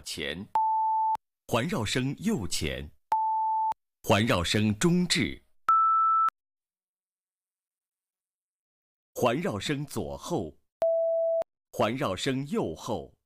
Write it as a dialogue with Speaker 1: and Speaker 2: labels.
Speaker 1: 较前，环绕声右前，环绕声中置，环绕声左后，环绕声右后。